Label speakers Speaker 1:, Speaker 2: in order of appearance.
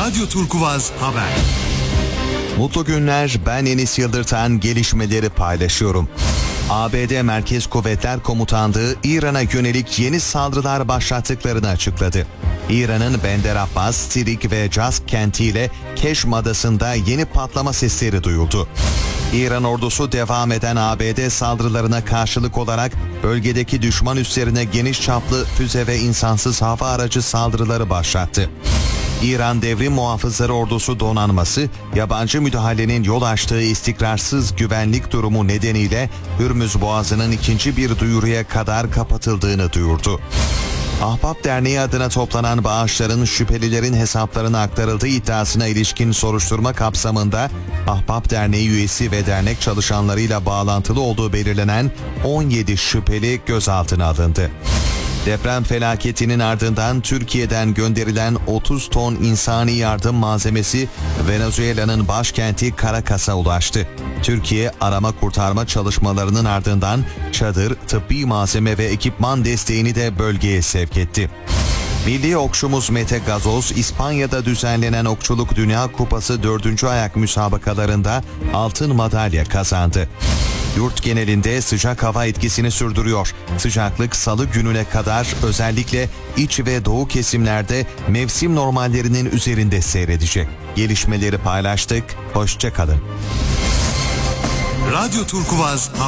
Speaker 1: Radyo Turkuvaz Haber.
Speaker 2: Mutlu günler, ben Enis Yıldırtan, gelişmeleri paylaşıyorum. ABD Merkez Kuvvetler Komutanlığı İran'a yönelik yeni saldırılar başlattıklarını açıkladı. İran'ın Bender Abbas, Sirik ve Cazk kentiyle Keşm adasında yeni patlama sesleri duyuldu. İran ordusu devam eden ABD saldırılarına karşılık olarak bölgedeki düşman üslerine geniş çaplı füze ve insansız hava aracı saldırıları başlattı. İran Devrim Muhafızları Ordusu donanması, yabancı müdahalenin yol açtığı istikrarsız güvenlik durumu nedeniyle Hürmüz Boğazı'nın ikinci bir duyuruya kadar kapatıldığını duyurdu. Ahbap Derneği adına toplanan bağışların şüphelilerin hesaplarına aktarıldığı iddiasına ilişkin soruşturma kapsamında Ahbap Derneği üyesi ve dernek çalışanlarıyla bağlantılı olduğu belirlenen 17 şüpheli gözaltına alındı. Deprem felaketinin ardından Türkiye'den gönderilen 30 ton insani yardım malzemesi Venezuela'nın başkenti Caracas'a ulaştı. Türkiye arama kurtarma çalışmalarının ardından çadır, tıbbi malzeme ve ekipman desteğini de bölgeye sevk etti. Milli okçumuz Mete Gazoz, İspanya'da düzenlenen Okçuluk Dünya Kupası 4. ayak müsabakalarında altın madalya kazandı. Yurt genelinde sıcak hava etkisini sürdürüyor. Sıcaklık salı gününe kadar özellikle iç ve doğu kesimlerde mevsim normallerinin üzerinde seyredecek. Gelişmeleri paylaştık. Hoşça kalın.
Speaker 1: Radyo Turkuvaz Haber.